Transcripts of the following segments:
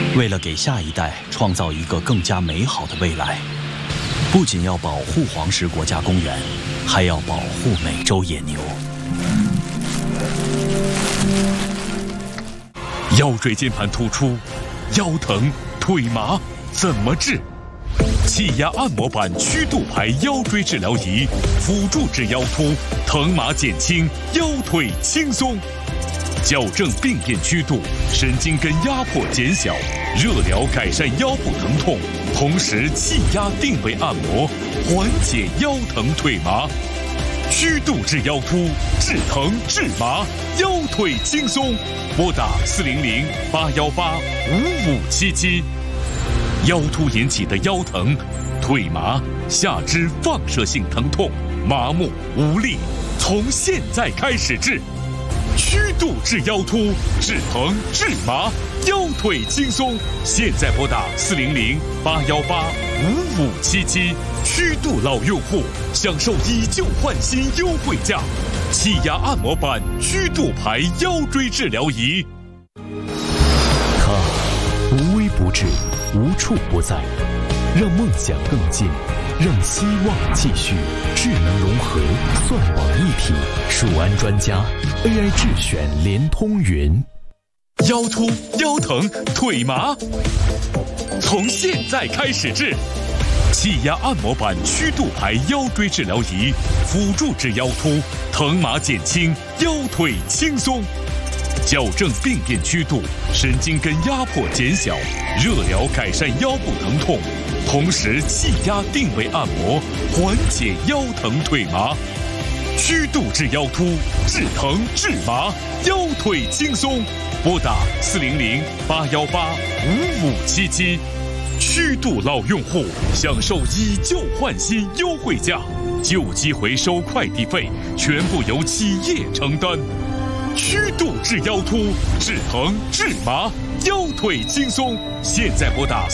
为了给下一代创造一个更加美好的未来，不仅要保护黄石国家公园，还要保护美洲野牛。 腰椎间盘突出、腰疼、腿麻怎么治？气压按摩板曲度排腰椎治疗仪，辅助治腰突，疼麻减轻，腰腿轻松。矫正病变曲度，神经根压迫减小，热疗改善腰部疼痛，同时气压定位按摩，缓解腰疼腿麻。曲度治腰突，治疼治麻，腰腿轻松。拨打400-818-5577。腰突引起的腰疼、腿麻、下肢放射性疼痛、麻木无力，从现在开始治。曲度治腰突，治疼治麻，腰腿轻松。现在拨打400-818-5577。曲度老用户享受以旧换新优惠价，气压按摩板曲度排腰椎治疗仪。 它无微不至，无处不在，让梦想更近，让希望继续。智能融合，算网一体，数安专家 AI 智选联通云。 腰突、腰疼、腿麻，从现在开始治。气压按摩板曲度排腰椎治疗仪，辅助治腰突，疼麻减轻，腰腿轻松。矫正病变曲度，神经根压迫减小，热疗改善腰部疼痛，同时气压定位按摩，缓解腰疼腿麻。曲度治腰突，治疼治麻，腰腿轻松。拨打400-818-5577。曲度老用户享受以旧换新优惠价，旧机回收快递费全部由企业承担。曲度治腰突，治疼治麻，腰腿轻松。现在拨打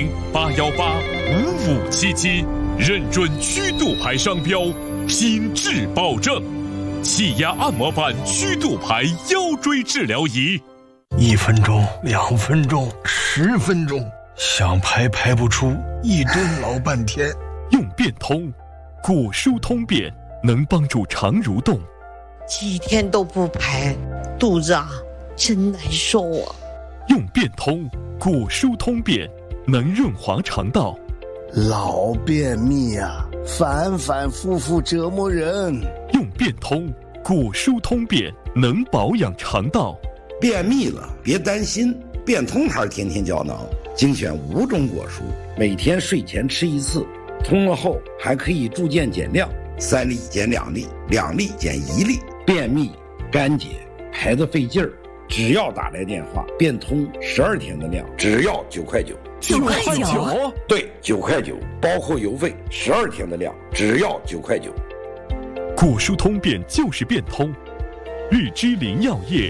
400-818-5577，认准曲度牌商标，品质保证。气压按摩板曲度牌腰椎治疗仪 ，1分钟、2分钟、10分钟。想排不出，一蹲老半天。 用变通，果蔬通便能帮助肠蠕动。 几天都不排，肚子真难受啊。 用变通，果蔬通便能润滑肠道。 老便秘反反复复折磨人。 用变通，果蔬通便能保养肠道。 便秘了别担心，变通牌天天胶囊精选5种果蔬，每天睡前吃1次，通了后还可以逐渐减量，3粒减2粒，2粒减1粒。便秘、干结、排得费劲儿，只要打来电话，变通12天的量，只要9块9。 9块9？ 对，9块9，包括邮费，12天的量，只要9块9。 果蔬通便就是变通，日之林药业。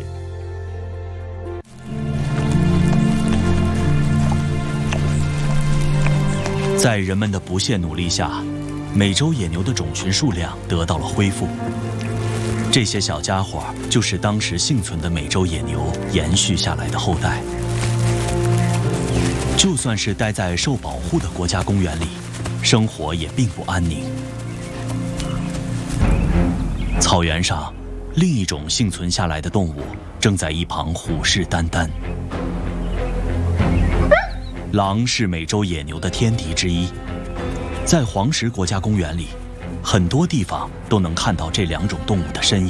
在人们的不懈努力下，美洲野牛的种群数量得到了恢复。这些小家伙就是当时幸存的美洲野牛延续下来的后代。就算是待在受保护的国家公园里，生活也并不安宁。草原上，另一种幸存下来的动物正在一旁虎视眈眈。狼是美洲野牛的天敌之一，在黄石国家公园里，很多地方都能看到这2种动物的身影。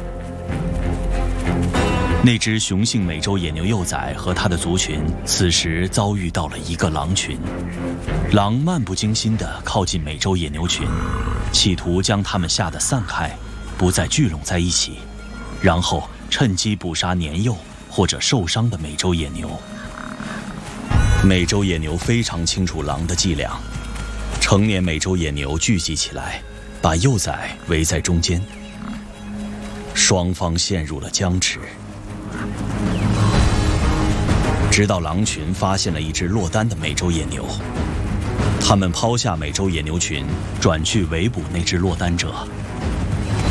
那只雄性美洲野牛幼崽和它的族群此时遭遇到了一个狼群，狼漫不经心地靠近美洲野牛群，企图将它们吓得散开，不再聚拢在一起，然后趁机捕杀年幼或者受伤的美洲野牛。美洲野牛非常清楚狼的伎俩，成年美洲野牛聚集起来，把幼崽围在中间，双方陷入了僵持。直到狼群发现了一只落单的美洲野牛，他们抛下美洲野牛群，转去围捕那只落单者，